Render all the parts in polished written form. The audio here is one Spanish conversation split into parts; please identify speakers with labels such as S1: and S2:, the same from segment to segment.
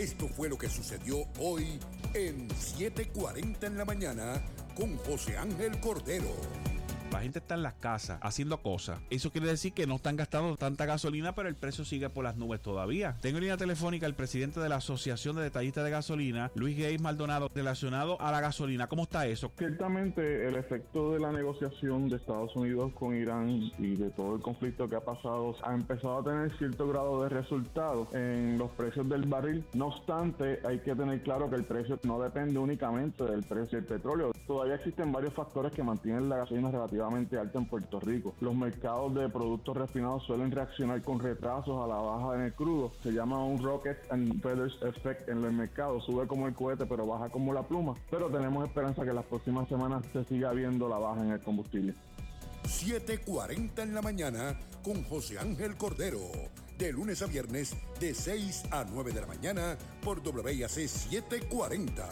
S1: Esto fue lo que sucedió hoy en 7:40 en la mañana con José Ángel Cordero.
S2: La gente está en las casas haciendo cosas. Eso quiere decir que no están gastando tanta gasolina, pero el precio sigue por las nubes todavía. Tengo en línea telefónica al presidente de la Asociación de Detallistas de Gasolina, Luis Gates Maldonado, relacionado a la gasolina. ¿Cómo está eso?
S3: Ciertamente el efecto de la negociación de Estados Unidos con Irán y de todo el conflicto que ha pasado ha empezado a tener cierto grado de resultados en los precios del barril. No obstante, hay que tener claro que el precio no depende únicamente del precio del petróleo. Todavía existen varios factores que mantienen la gasolina relativamente alta en Puerto Rico. Los mercados de productos refinados suelen reaccionar con retrasos a la baja en el crudo. Se llama un rocket and feathers effect en el mercado. Sube como el cohete pero baja como la pluma. Pero tenemos esperanza que en las próximas semanas se siga viendo la baja en el combustible.
S1: 7:40 en la mañana con José Ángel Cordero. De lunes a viernes de 6 a 9 de la mañana por WIAC 740.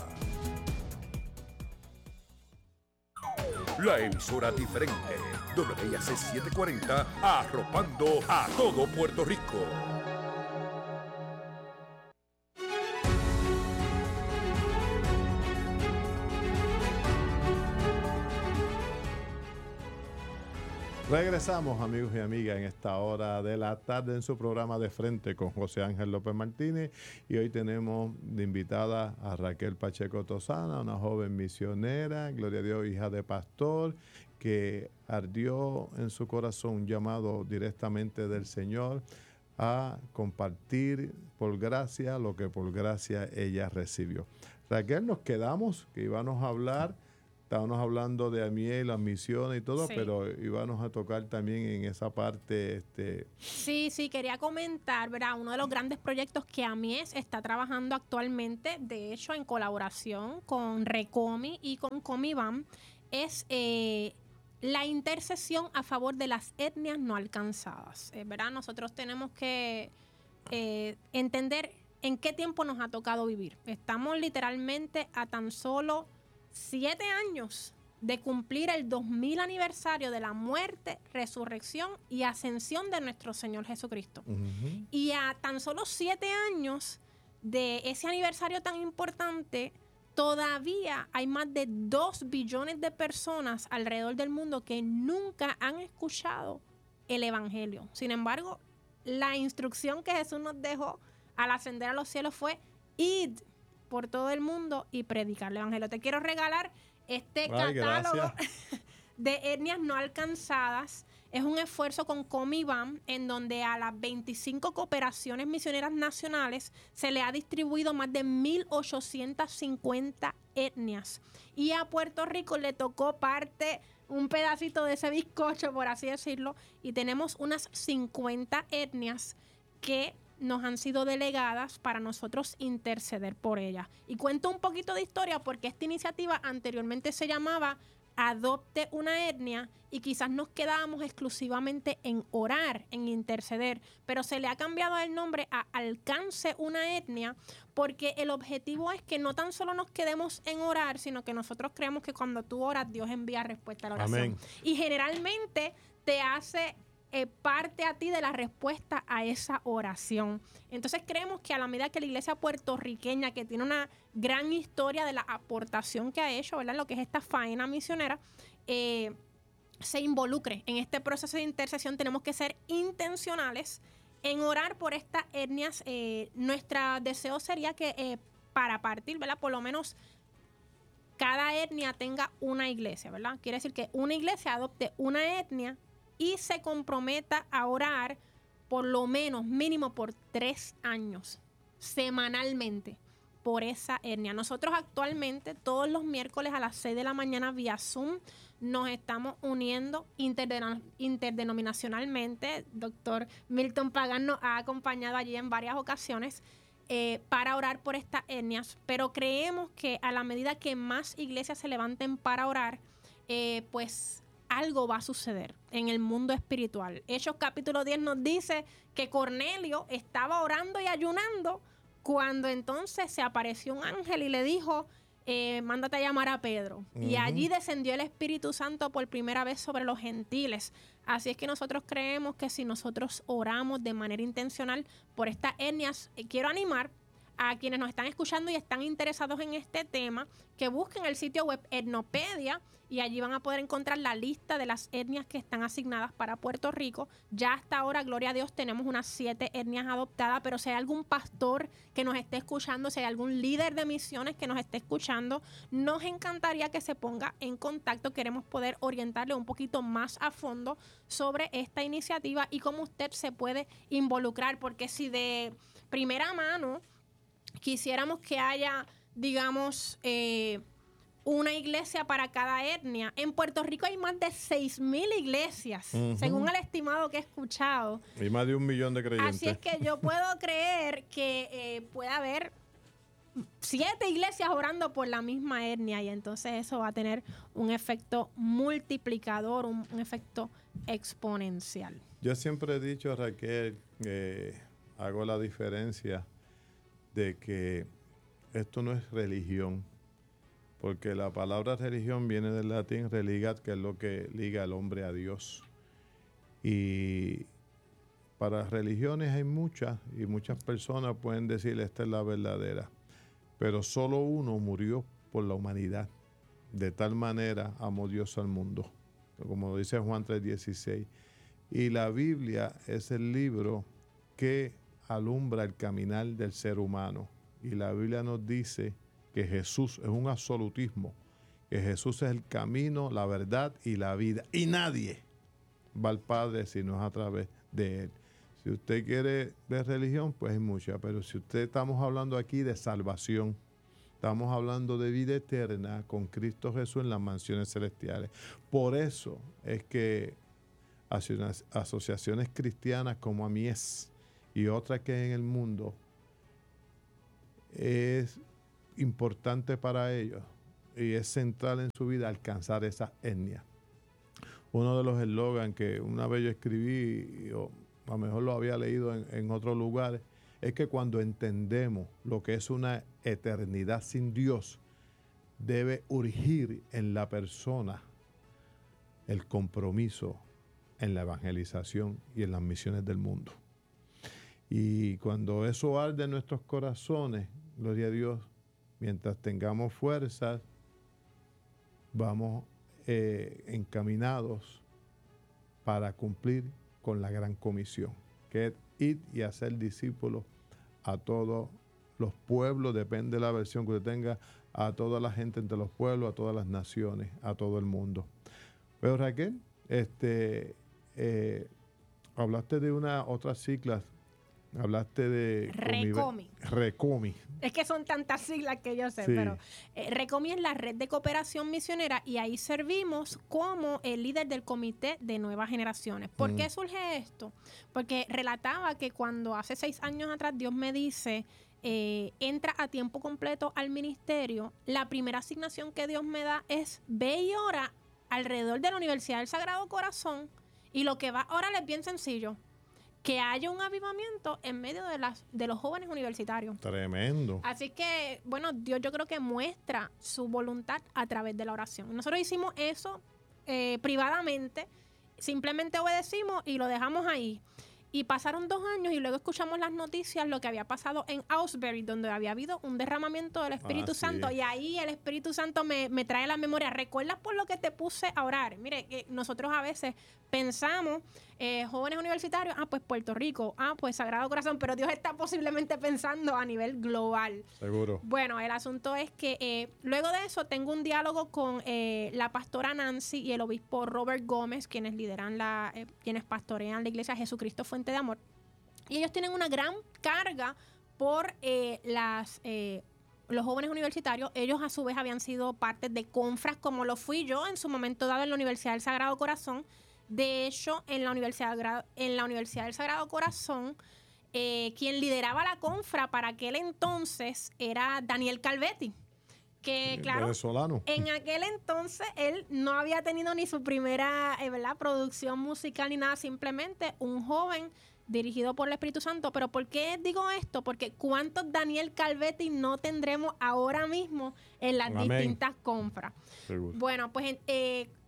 S1: La emisora diferente, WIAC 740, arropando a todo Puerto Rico.
S4: Regresamos, amigos y amigas, en esta hora de la tarde en su programa De Frente con José Ángel López Martínez. Y hoy tenemos de invitada a Raquel Pacheco Tosana, una joven misionera, gloria a Dios, hija de pastor, que ardió en su corazón un llamado directamente del Señor a compartir por gracia lo que por gracia ella recibió. Raquel, nos quedamos, que íbamos a hablar. Estábamos hablando de Amiel, las misiones y todo, sí, pero íbamos a tocar también en esa parte.
S5: Sí, quería comentar, ¿verdad? Uno de los grandes proyectos que Amies está trabajando actualmente, de hecho, en colaboración con Recomi y con Comibam, es la intercesión a favor de las etnias no alcanzadas. ¿Verdad? Nosotros tenemos que entender en qué tiempo nos ha tocado vivir. Estamos literalmente a tan solo 7 años de cumplir el 2000 aniversario de la muerte, resurrección y ascensión de nuestro Señor Jesucristo. Uh-huh. Y a tan solo 7 años de ese aniversario tan importante, todavía hay más de 2 billones de personas alrededor del mundo que nunca han escuchado el Evangelio. Sin embargo, la instrucción que Jesús nos dejó al ascender a los cielos fue: id por todo el mundo y predicar el Evangelio. Te quiero regalar este catálogo de etnias no alcanzadas. Es un esfuerzo con Comibam, en donde a las 25 cooperaciones misioneras nacionales se le ha distribuido más de 1,850 etnias. Y a Puerto Rico le tocó un pedacito de ese bizcocho, por así decirlo, y tenemos unas 50 etnias que nos han sido delegadas para nosotros interceder por ellas. Y cuento un poquito de historia porque esta iniciativa anteriormente se llamaba Adopte una etnia y quizás nos quedábamos exclusivamente en orar, en interceder, pero se le ha cambiado el nombre a Alcance una etnia porque el objetivo es que no tan solo nos quedemos en orar, sino que nosotros creemos que cuando tú oras, Dios envía respuesta a la oración. Amén. Y generalmente te hace parte a ti de la respuesta a esa oración. Entonces creemos que a la medida que la iglesia puertorriqueña, que tiene una gran historia de la aportación que ha hecho, ¿verdad?, lo que es esta faena misionera, se involucre en este proceso de intercesión, tenemos que ser intencionales en orar por estas etnias. Nuestro deseo sería que para partir, ¿verdad?, por lo menos cada etnia tenga una iglesia, ¿verdad? Quiere decir que una iglesia adopte una etnia y se comprometa a orar por lo menos, mínimo por 3 años, semanalmente, por esa etnia. Nosotros actualmente, todos los miércoles a las 6 de la mañana vía Zoom, nos estamos uniendo interdenominacionalmente. Doctor Milton Pagan nos ha acompañado allí en varias ocasiones para orar por estas etnias, pero creemos que a la medida que más iglesias se levanten para orar, pues algo va a suceder en el mundo espiritual. Hechos capítulo 10 nos dice que Cornelio estaba orando y ayunando cuando entonces se apareció un ángel y le dijo: mándate a llamar a Pedro. Uh-huh. Y allí descendió el Espíritu Santo por primera vez sobre los gentiles. Así es que nosotros creemos que si nosotros oramos de manera intencional por estas etnias, quiero animar a quienes nos están escuchando y están interesados en este tema, que busquen el sitio web Etnopedia y allí van a poder encontrar la lista de las etnias que están asignadas para Puerto Rico. Ya hasta ahora, gloria a Dios, tenemos unas 7 etnias adoptadas, pero si hay algún pastor que nos esté escuchando, si hay algún líder de misiones que nos esté escuchando, nos encantaría que se ponga en contacto. Queremos poder orientarle un poquito más a fondo sobre esta iniciativa y cómo usted se puede involucrar, porque si de primera mano quisiéramos que haya, digamos, una iglesia para cada etnia. En Puerto Rico hay más de 6,000 iglesias, según el estimado que he escuchado.
S4: Y más de 1 millón de creyentes.
S5: Así es que yo puedo creer que puede haber 7 iglesias orando por la misma etnia, y entonces eso va a tener un efecto multiplicador, un efecto exponencial.
S4: Yo siempre he dicho, Raquel, que hago la diferencia de que esto no es religión, porque la palabra religión viene del latín religat, que es lo que liga al hombre a Dios. Y para religiones hay muchas, y muchas personas pueden decir esta es la verdadera, pero solo uno murió por la humanidad. De tal manera amó Dios al mundo, como dice Juan 3:16. Y la Biblia es el libro que alumbra el caminar del ser humano. Y la Biblia nos dice que Jesús es un absolutismo, que Jesús es el camino, la verdad y la vida. Y nadie va al Padre si no es a través de Él. Si usted quiere de religión, pues hay mucha. Pero si estamos hablando aquí de salvación, estamos hablando de vida eterna con Cristo Jesús en las mansiones celestiales. Por eso es que asociaciones cristianas como AMIES y otras que hay en el mundo es importante para ellos y es central en su vida alcanzar esas etnias. Uno de los eslogans que una vez yo escribí, o a lo mejor lo había leído en otros lugares, es que cuando entendemos lo que es una eternidad sin Dios, debe urgir en la persona el compromiso en la evangelización y en las misiones del mundo. Y cuando eso arde en nuestros corazones, gloria a Dios, mientras tengamos fuerzas, vamos encaminados para cumplir con la gran comisión, que es ir y hacer discípulos a todos los pueblos, depende de la versión que usted tenga, a toda la gente entre los pueblos, a todas las naciones, a todo el mundo. Pero Raquel, hablaste de otras siglas. Hablaste de RECOMI.
S5: Es que son tantas siglas que yo sé,
S4: sí.
S5: Pero RECOMI es la Red de Cooperación Misionera y ahí servimos como el líder del Comité de Nuevas Generaciones. ¿Por qué surge esto? Porque relataba que cuando hace 6 años atrás Dios me dice, entra a tiempo completo al ministerio, la primera asignación que Dios me da es ve y ora alrededor de la Universidad del Sagrado Corazón, y lo que va a orar es bien sencillo: que haya un avivamiento en medio de los jóvenes universitarios.
S4: Tremendo.
S5: Así que, bueno, Dios yo creo que muestra su voluntad a través de la oración. Nosotros hicimos eso privadamente, simplemente obedecimos y lo dejamos ahí. Y pasaron 2 años y luego escuchamos las noticias, lo que había pasado en Ausbury, donde había habido un derramamiento del Espíritu Santo.
S4: Sí.
S5: Y ahí el Espíritu Santo me trae a la memoria. ¿Recuerdas por lo que te puse a orar? Mire, que nosotros a veces pensamos, jóvenes universitarios, pues Puerto Rico, pues Sagrado Corazón, pero Dios está posiblemente pensando a nivel global.
S4: Seguro.
S5: Bueno, el asunto es que luego de eso tengo un diálogo con la pastora Nancy y el obispo Robert Gómez, quienes lideran quienes pastorean la iglesia Jesucristo Fuente de Amor. Y ellos tienen una gran carga por los jóvenes universitarios. Ellos a su vez habían sido parte de confras, como lo fui yo en su momento dado en la Universidad del Sagrado Corazón. De hecho, en la Universidad del Sagrado Corazón, quien lideraba la confra para aquel entonces era Daniel Calvetti, que claro,
S4: venezolano.
S5: En aquel entonces él no había tenido ni su primera producción musical ni nada, simplemente un joven dirigido por el Espíritu Santo. Pero ¿por qué digo esto? Porque ¿cuántos Daniel Calvetti no tendremos ahora mismo en las distintas confras?
S4: Seguro.
S5: Bueno, pues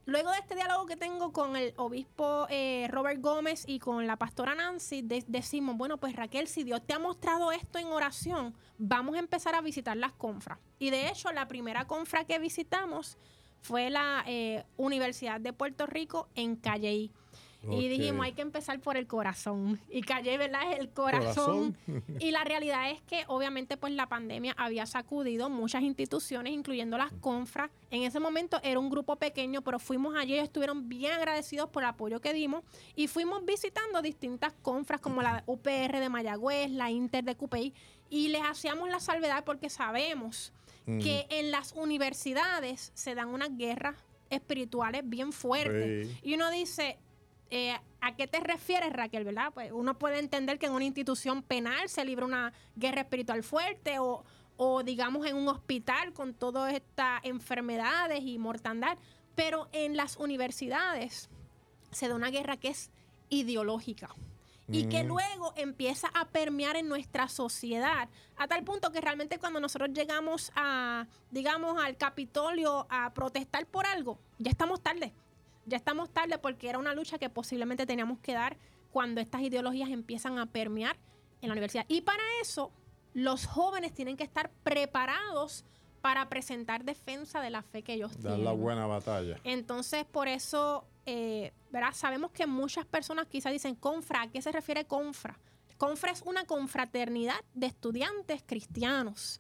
S5: luego de este diálogo que tengo con el obispo Robert Gómez y con la pastora Nancy, decimos, bueno, pues Raquel, si Dios te ha mostrado esto en oración, vamos a empezar a visitar las confras. Y de hecho, la primera confra que visitamos fue la Universidad de Puerto Rico en Calley. Y dijimos, hay que empezar por el corazón. Y Calley, ¿verdad? Es el corazón. Y la realidad es que, obviamente, pues la pandemia había sacudido muchas instituciones, incluyendo las confras. En ese momento era un grupo pequeño, pero fuimos allí, ellos estuvieron bien agradecidos por el apoyo que dimos. Y fuimos visitando distintas confras, como la UPR de Mayagüez, la Inter de Cupey. Y les hacíamos la salvedad porque sabemos que en las universidades se dan unas guerras espirituales bien fuertes. Sí. Y uno dice... ¿a qué te refieres, Raquel? ¿Verdad? Pues uno puede entender que en una institución penal se libra una guerra espiritual fuerte o digamos en un hospital con todas estas enfermedades y mortandad, pero en las universidades se da una guerra que es ideológica y que luego empieza a permear en nuestra sociedad a tal punto que realmente cuando nosotros llegamos a, digamos, al Capitolio a protestar por algo, ya estamos tarde. Ya estamos tarde porque era una lucha que posiblemente teníamos que dar cuando estas ideologías empiezan a permear en la universidad. Y para eso, los jóvenes tienen que estar preparados para presentar defensa de la fe que ellos tienen.
S4: Dar la buena batalla.
S5: Entonces, por eso, ¿verdad? Sabemos que muchas personas quizás dicen, confra, ¿a qué se refiere confra? Confra es una confraternidad de estudiantes cristianos.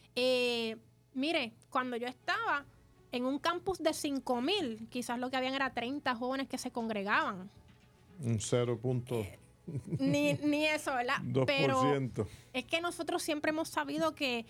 S5: Mire, cuando yo estaba... en un campus de 5,000, quizás lo que habían era 30 jóvenes que se congregaban.
S4: Un 0.
S5: Ni eso, ¿verdad?
S4: 2%.
S5: Pero es que nosotros siempre hemos sabido que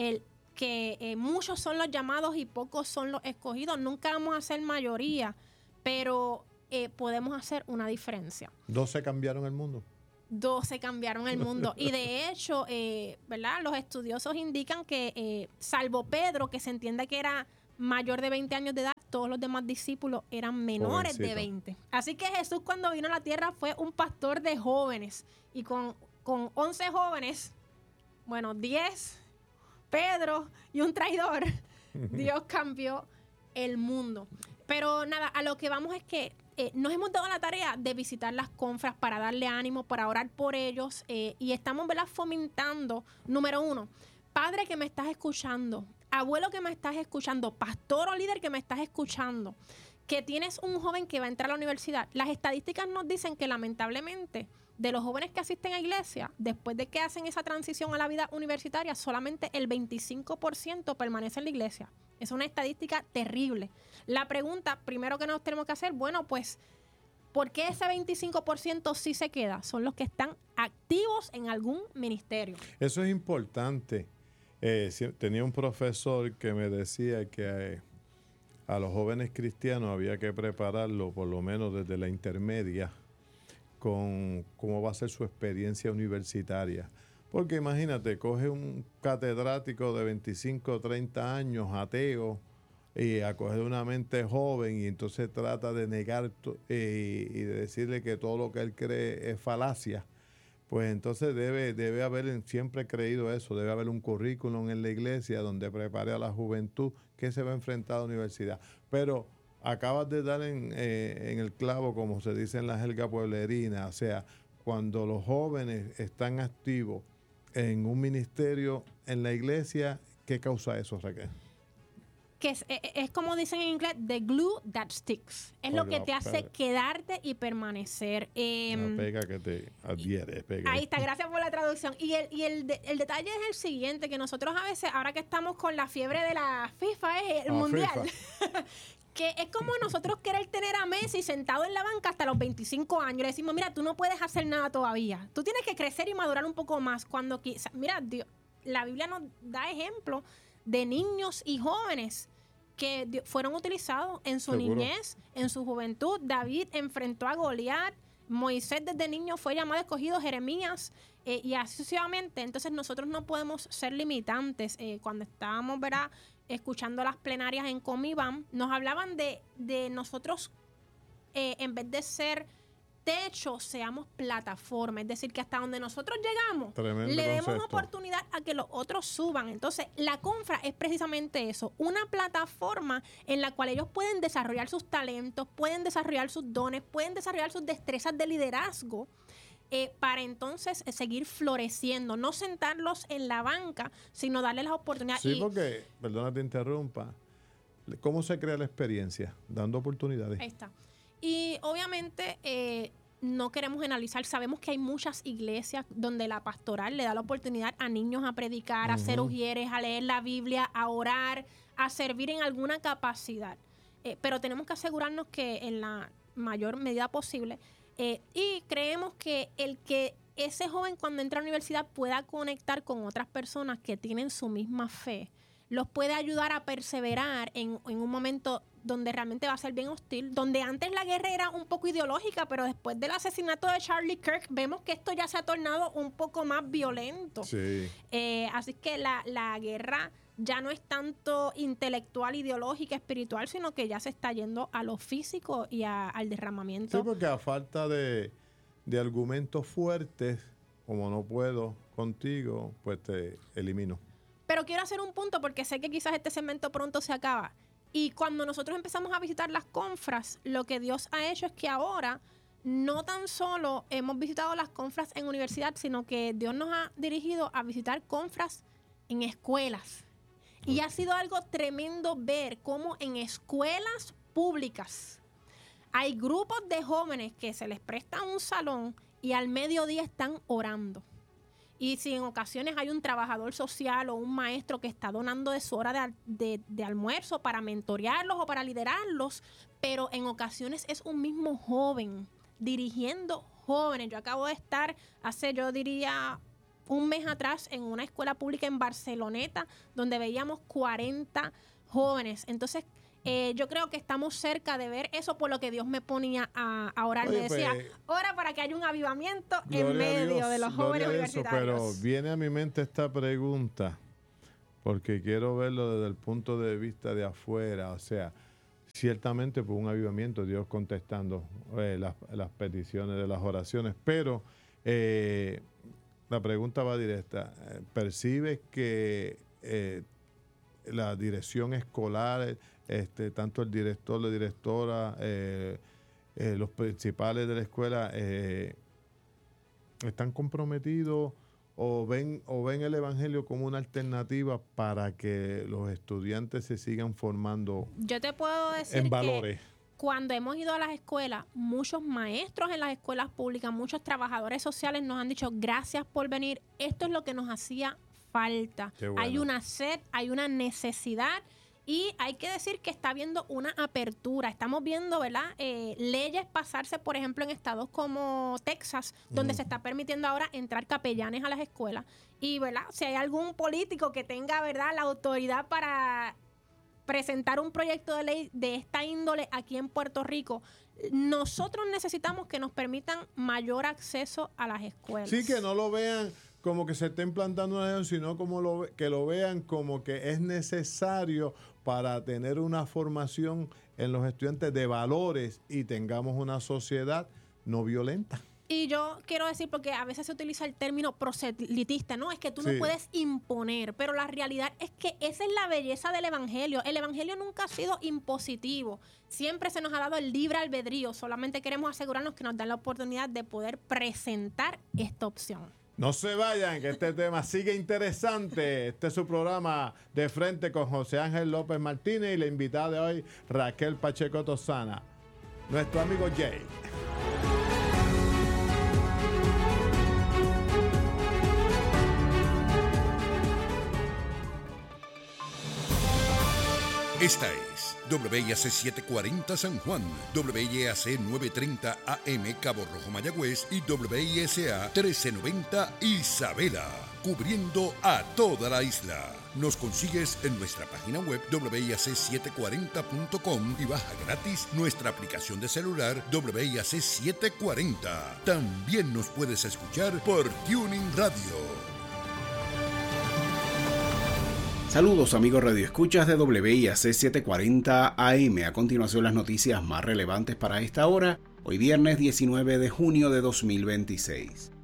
S5: muchos son los llamados y pocos son los escogidos. Nunca vamos a ser mayoría, pero podemos hacer una diferencia.
S4: 12 cambiaron el mundo.
S5: 12 cambiaron el mundo. Y de hecho, ¿verdad? Los estudiosos indican que, salvo Pedro, que se entiende que era mayor de 20 años de edad, todos los demás discípulos eran menores de 20. Así que Jesús cuando vino a la tierra fue un pastor de jóvenes. Y con 11 jóvenes, bueno, 10, Pedro y un traidor, Dios cambió el mundo. Pero nada, a lo que vamos es que nos hemos dado la tarea de visitar las confras para darle ánimo, para orar por ellos. Y estamos, ¿verdad?, fomentando, número 1, padre que me estás escuchando, abuelo que me estás escuchando, pastor o líder que me estás escuchando, que tienes un joven que va a entrar a la universidad. Las estadísticas nos dicen que lamentablemente de los jóvenes que asisten a iglesia, después de que hacen esa transición a la vida universitaria, solamente el 25% permanece en la iglesia. Es una estadística terrible. La pregunta primero que nos tenemos que hacer, bueno, pues, ¿por qué ese 25% sí se queda? Son los que están activos en algún ministerio.
S4: Eso es importante. Tenía un profesor que me decía que a los jóvenes cristianos había que prepararlo por lo menos desde la intermedia con cómo va a ser su experiencia universitaria. Porque imagínate, coge un catedrático de 25 o 30 años, ateo, y acoge una mente joven y entonces trata de negar y de decirle que todo lo que él cree es falacia. Pues entonces debe haber, siempre he creído eso, debe haber un currículum en la iglesia donde prepare a la juventud que se va a enfrentar a la universidad. Pero acabas de dar en el clavo, como se dice en la jerga pueblerina, o sea, cuando los jóvenes están activos en un ministerio en la iglesia, ¿qué causa eso, Raquel?
S5: Que es como dicen en inglés, the glue that sticks. Es lo que te hace quedarte y permanecer.
S4: La pega que te adhiere. Pega.
S5: Ahí está, gracias por la traducción. Y el detalle es el siguiente, que nosotros a veces, ahora que estamos con la fiebre de la FIFA, es el mundial, que es como nosotros querer tener a Messi sentado en la banca hasta los 25 años. Le decimos, mira, tú no puedes hacer nada todavía. Tú tienes que crecer y madurar un poco más. Cuando mira, Dios, la Biblia nos da ejemplo de niños y jóvenes que fueron utilizados en su niñez, en su juventud. David enfrentó a Goliat, Moisés desde niño fue llamado escogido, Jeremías, y así sucesivamente. Entonces nosotros no podemos ser limitantes. Cuando estábamos, ¿verdad?, escuchando las plenarias en Comibam, nos hablaban de nosotros, en vez de ser techo, seamos plataforma. Es decir, que hasta donde nosotros llegamos, le demos oportunidad a que los otros suban. Entonces, la Confra es precisamente eso, una plataforma en la cual ellos pueden desarrollar sus talentos, pueden desarrollar sus dones, pueden desarrollar sus destrezas de liderazgo, para entonces seguir floreciendo, no sentarlos en la banca, sino darles las oportunidades.
S4: Sí, porque, perdona te interrumpa, ¿cómo se crea la experiencia? Dando oportunidades.
S5: Ahí está. Y obviamente no queremos generalizar, sabemos que hay muchas iglesias donde la pastoral le da la oportunidad a niños a predicar, a ser ujieres, a leer la Biblia, a orar, a servir en alguna capacidad. Pero tenemos que asegurarnos que en la mayor medida posible. Y creemos que ese joven cuando entra a la universidad pueda conectar con otras personas que tienen su misma fe, los puede ayudar a perseverar en un momento donde realmente va a ser bien hostil, donde antes la guerra era un poco ideológica, pero después del asesinato de Charlie Kirk vemos que esto ya se ha tornado un poco más violento.
S4: Sí.
S5: Así que la guerra ya no es tanto intelectual, ideológica, espiritual, sino que ya se está yendo a lo físico y al derramamiento.
S4: Sí, porque a falta de argumentos fuertes, como no puedo contigo, pues te elimino.
S5: Pero quiero hacer un punto porque sé que quizás este segmento pronto se acaba. Y cuando nosotros empezamos a visitar las confras, lo que Dios ha hecho es que ahora no tan solo hemos visitado las confras en universidad, sino que Dios nos ha dirigido a visitar confras en escuelas. Y ha sido algo tremendo ver cómo en escuelas públicas hay grupos de jóvenes que se les presta un salón y al mediodía están orando. Y si en ocasiones hay un trabajador social o un maestro que está donando de su hora de almuerzo para mentorearlos o para liderarlos, pero en ocasiones es un mismo joven dirigiendo jóvenes. Yo acabo de estar yo diría, un mes atrás en una escuela pública en Barceloneta, donde veíamos 40 jóvenes. Entonces, yo creo que estamos cerca de ver eso, por lo que Dios me ponía a orar.
S4: Oye,
S5: me decía,
S4: pues,
S5: ora para que haya un avivamiento en medio de los jóvenes universitarios.
S4: Pero viene a mi mente esta pregunta, porque quiero verlo desde el punto de vista de afuera. O sea, ciertamente por un avivamiento, Dios contestando las peticiones de las oraciones, pero la pregunta va directa. ¿Percibes que la dirección escolar, tanto el director, la directora, los principales de la escuela, están comprometidos o ven el evangelio como una alternativa para que los estudiantes se sigan formando?
S5: Yo te puedo decir
S4: en valores?
S5: Que cuando hemos ido a las escuelas, muchos maestros en las escuelas públicas, muchos trabajadores sociales nos han dicho, gracias por venir, esto es lo que nos hacía falta.
S4: Bueno.
S5: Hay una sed, hay una necesidad. Y hay que decir que está habiendo una apertura. Estamos viendo, ¿verdad? Leyes pasarse, por ejemplo, en estados como Texas, donde se está permitiendo ahora entrar capellanes a las escuelas. Y, ¿verdad? Si hay algún político que tenga, ¿verdad?, la autoridad para presentar un proyecto de ley de esta índole aquí en Puerto Rico, nosotros necesitamos que nos permitan mayor acceso a las escuelas.
S4: Sí, que no lo vean como que se está implantando una ley, sino como que lo vean como que es necesario para tener una formación en los estudiantes de valores y tengamos una sociedad no violenta.
S5: Y yo quiero decir, porque a veces se utiliza el término proselitista, ¿no? Es que tú no
S4: Sí.
S5: puedes imponer, pero la realidad es que esa es la belleza del evangelio. El evangelio nunca ha sido impositivo. Siempre se nos ha dado el libre albedrío. Solamente queremos asegurarnos que nos dan la oportunidad de poder presentar esta opción.
S4: No se vayan, que este tema sigue interesante. Este es su programa De Frente con José Ángel López Martínez y la invitada de hoy, Raquel Pacheco Tosana. Nuestro amigo Jay.
S1: Esta es WIAC 740 San Juan, WIAC 930 AM Cabo Rojo Mayagüez y WISA 1390 Isabela, cubriendo a toda la isla. Nos consigues en nuestra página web WIAC740.com y baja gratis nuestra aplicación de celular WIAC 740. También nos puedes escuchar por Tuning Radio.
S6: Saludos amigos radioescuchas de WIAC 740 AM. A continuación las noticias más relevantes para esta hora, hoy viernes 19 de junio de 2026.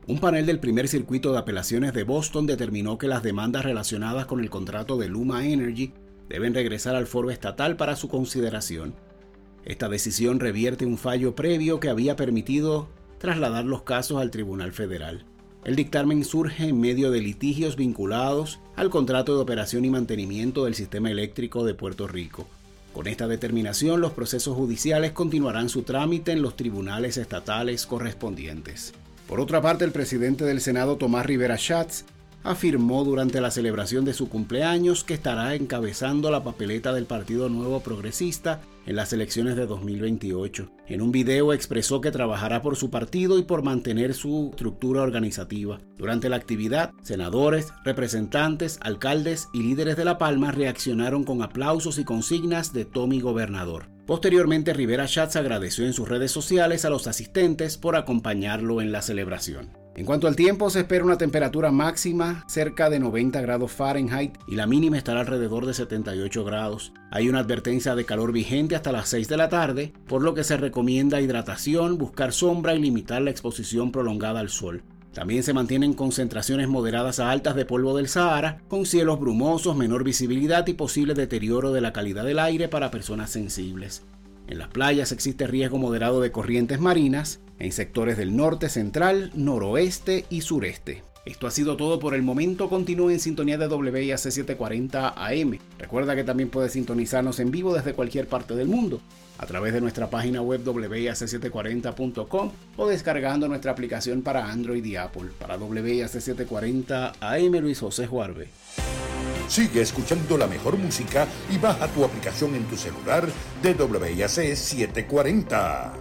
S6: Un panel del primer circuito de apelaciones de Boston determinó que las demandas relacionadas con el contrato de Luma Energy deben regresar al foro estatal para su consideración. Esta decisión revierte un fallo previo que había permitido trasladar los casos al Tribunal Federal. El dictamen surge en medio de litigios vinculados al contrato de operación y mantenimiento del sistema eléctrico de Puerto Rico. Con esta determinación, los procesos judiciales continuarán su trámite en los tribunales estatales correspondientes. Por otra parte, el presidente del Senado, Tomás Rivera Schatz, afirmó durante la celebración de su cumpleaños que estará encabezando la papeleta del Partido Nuevo Progresista en las elecciones de 2028. En un video expresó que trabajará por su partido y por mantener su estructura organizativa. Durante la actividad, senadores, representantes, alcaldes y líderes de La Palma reaccionaron con aplausos y consignas de Tommy Gobernador. Posteriormente, Rivera Schatz agradeció en sus redes sociales a los asistentes por acompañarlo en la celebración. En cuanto al tiempo, se espera una temperatura máxima cerca de 90 grados Fahrenheit y la mínima estará alrededor de 78 grados. Hay una advertencia de calor vigente hasta las 6 de la tarde, por lo que se recomienda hidratación, buscar sombra y limitar la exposición prolongada al sol. También se mantienen concentraciones moderadas a altas de polvo del Sahara, con cielos brumosos, menor visibilidad y posible deterioro de la calidad del aire para personas sensibles. En las playas existe riesgo moderado de corrientes marinas, en sectores del norte, central, noroeste y sureste. Esto ha sido todo por el momento. Continúe en sintonía de WIAC 740 AM. Recuerda que también puedes sintonizarnos en vivo desde cualquier parte del mundo a través de nuestra página web WIAC740.com o descargando nuestra aplicación para Android y Apple. Para WIAC 740 AM, Luis José Juarbe.
S1: Sigue escuchando la mejor música y baja tu aplicación en tu celular de WIAC 740.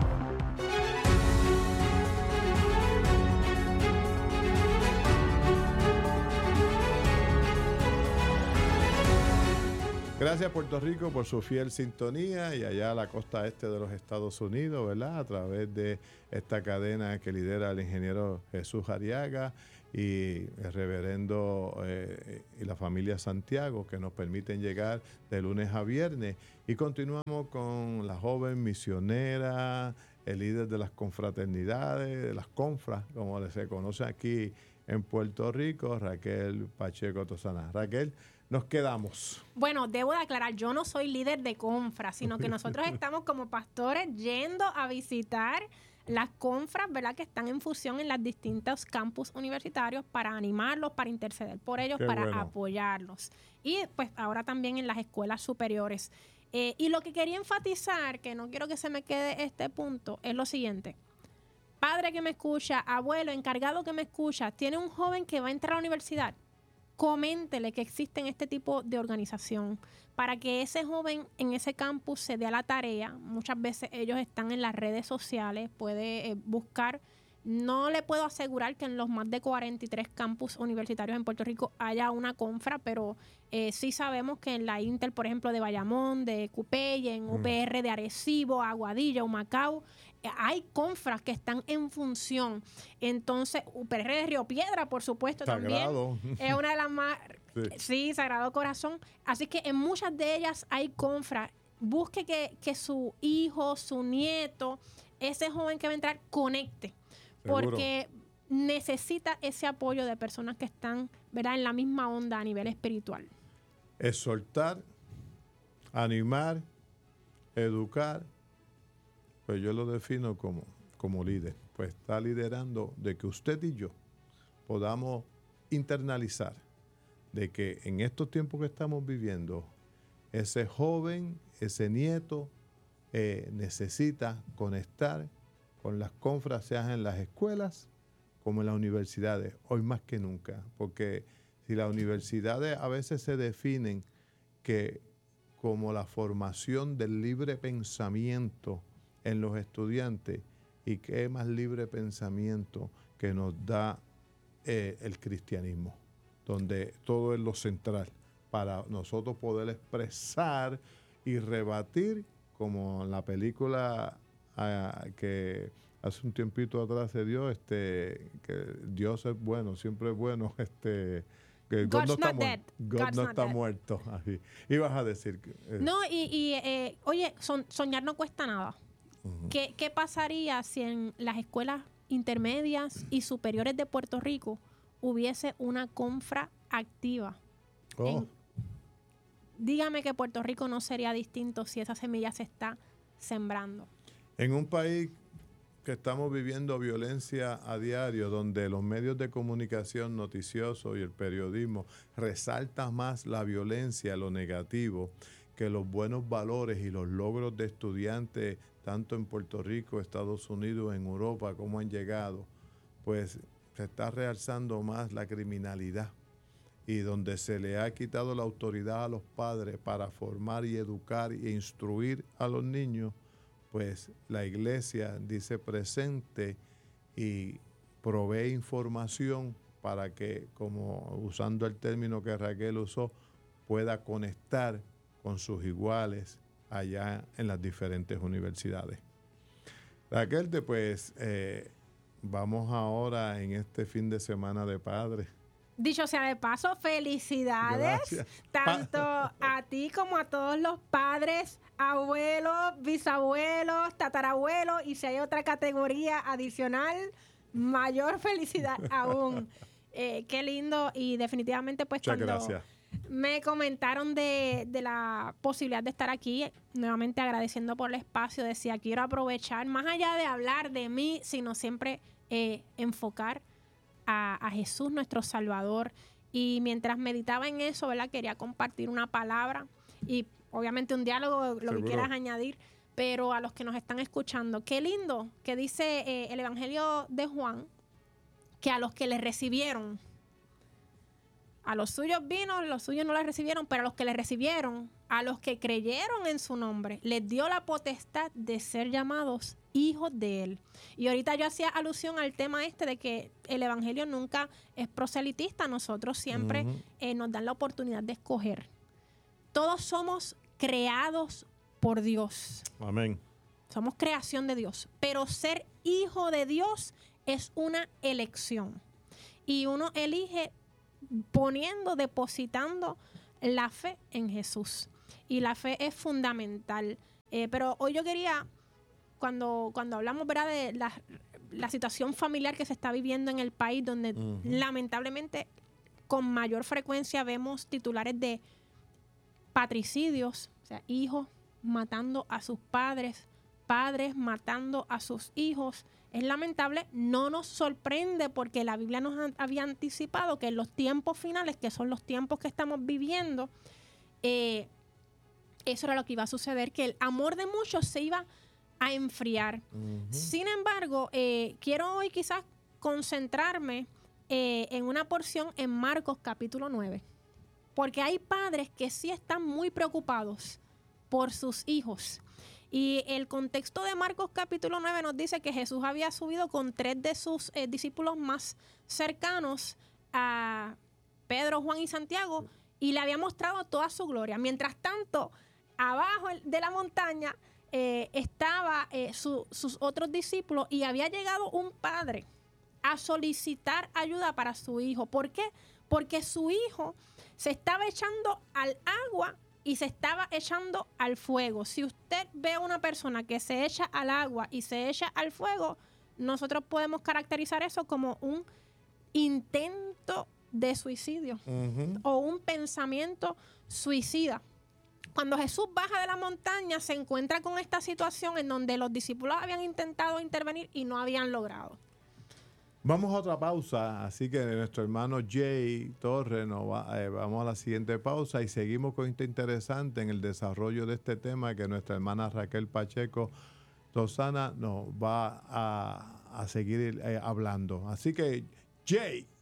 S4: Gracias Puerto Rico por su fiel sintonía y allá a la costa este de los Estados Unidos, ¿verdad? A través de esta cadena que lidera el ingeniero Jesús Arriaga y el reverendo y la familia Santiago, que nos permiten llegar de lunes a viernes. Y continuamos con la joven misionera, el líder de las confraternidades, de las confras, como se conoce aquí en Puerto Rico, Raquel Pacheco Tosana. Raquel, nos quedamos.
S5: Bueno, debo de aclarar, yo no soy líder de confras, sino que nosotros estamos como pastores yendo a visitar las confras, ¿verdad?, que están en fusión en los distintos campus universitarios para animarlos, para interceder por ellos, para apoyarlos. Y pues ahora también en las escuelas superiores. Y lo que quería enfatizar, que no quiero que se me quede este punto, es lo siguiente. Padre que me escucha, abuelo, encargado que me escucha, tiene un joven que va a entrar a la universidad. Coméntele que existen este tipo de organización para que ese joven en ese campus se dé a la tarea. Muchas veces ellos están en las redes sociales, puede buscar. No le puedo asegurar que en los más de 43 campus universitarios en Puerto Rico haya una confra, pero sí sabemos que en la Intel, por ejemplo, de Bayamón, de Cupey, en UPR de Arecibo, Aguadilla, Humacao, hay confras que están en función. Entonces, UPR de Río Piedra, por supuesto,
S4: Sagrado.
S5: también es una de las más... Sí, Sagrado Corazón. Así que en muchas de ellas hay confras. Busque que su hijo, su nieto, ese joven que va a entrar, conecte.
S4: Seguro.
S5: Porque necesita ese apoyo de personas que están, ¿verdad?, en la misma onda a nivel espiritual.
S4: Exhortar, animar, educar, pues yo lo defino como líder. Pues está liderando de que usted y yo podamos internalizar de que en estos tiempos que estamos viviendo, ese joven, ese nieto, necesita conectar con las confras, sean en las escuelas como en las universidades, hoy más que nunca, porque si las universidades a veces se definen que como la formación del libre pensamiento en los estudiantes, y qué más libre pensamiento que nos da el cristianismo, donde todo es lo central para nosotros poder expresar y rebatir, como en la película que hace un tiempito atrás se dio, que Dios es bueno, siempre es bueno, que God no está muerto. God no está muerto. Así. Ibas a decir que...
S5: No, oye, soñar no cuesta nada. Uh-huh. ¿Qué pasaría si en las escuelas intermedias y superiores de Puerto Rico hubiese una confra activa. Dígame que Puerto Rico no sería distinto si esa semilla se está sembrando.
S4: En un país que estamos viviendo violencia a diario, donde los medios de comunicación noticiosos y el periodismo resaltan más la violencia, lo negativo, que los buenos valores y los logros de estudiantes, tanto en Puerto Rico, Estados Unidos, en Europa, como han llegado, pues se está realzando más la criminalidad, y donde se le ha quitado la autoridad a los padres para formar y educar e instruir a los niños, pues la iglesia dice presente y provee información para que, como usando el término que Raquel usó, pueda conectar con sus iguales allá en las diferentes universidades. Raquel, pues vamos ahora en este fin de semana de padres.
S5: Dicho sea de paso, felicidades.
S4: Gracias.
S5: Tanto a ti como a todos los padres, abuelos, bisabuelos, tatarabuelos, y si hay otra categoría adicional, mayor felicidad aún. Qué lindo, y definitivamente pues
S4: Muchas
S5: cuando
S4: gracias.
S5: me comentaron de la posibilidad de estar aquí, nuevamente agradeciendo por el espacio, decía, quiero aprovechar, más allá de hablar de mí, sino siempre enfocar a Jesús, nuestro Salvador. Y mientras meditaba en eso, ¿verdad?, quería compartir una palabra y obviamente un diálogo, lo
S4: Seguro.
S5: que quieras añadir, pero a los que nos están escuchando, qué lindo que dice el Evangelio de Juan, que a los que le recibieron, a los suyos vino, los suyos no les recibieron, pero a los que le recibieron, a los que creyeron en su nombre, les dio la potestad de ser llamados hijos de él. Y ahorita yo hacía alusión al tema de que el evangelio nunca es proselitista. Nosotros siempre nos dan la oportunidad de escoger. Todos somos creados por Dios.
S4: Amén.
S5: Somos creación de Dios. Pero ser hijo de Dios es una elección. Y uno elige depositando la fe en Jesús. Y la fe es fundamental. Pero hoy yo quería, cuando hablamos, ¿verdad?, de la situación familiar que se está viviendo en el país, donde lamentablemente con mayor frecuencia vemos titulares de patricidios, o sea, hijos matando a sus padres, padres matando a sus hijos. Es lamentable, no nos sorprende porque la Biblia nos había anticipado que en los tiempos finales, que son los tiempos que estamos viviendo, eso era lo que iba a suceder, que el amor de muchos se iba a enfriar. Sin embargo, quiero hoy quizás concentrarme en una porción en Marcos capítulo 9, porque hay padres que sí están muy preocupados por sus hijos. Y el contexto de Marcos capítulo 9 nos dice que Jesús había subido con 3 de sus discípulos más cercanos, a Pedro, Juan y Santiago, y le había mostrado toda su gloria. Mientras tanto, abajo de la montaña estaba sus otros discípulos, y había llegado un padre a solicitar ayuda para su hijo. ¿Por qué? Porque su hijo se estaba echando al agua y se estaba echando al fuego. Si usted ve a una persona que se echa al agua y se echa al fuego, nosotros podemos caracterizar eso como un intento de suicidio o un pensamiento suicida. Cuando Jesús baja de la montaña, se encuentra con esta situación en donde los discípulos habían intentado intervenir y no habían logrado.
S4: Vamos a otra pausa, así que nuestro hermano Jay Torres vamos a la siguiente pausa y seguimos con esto interesante en el desarrollo de este tema que nuestra hermana Raquel Pacheco Tosana nos va a seguir hablando. Así que, Jay.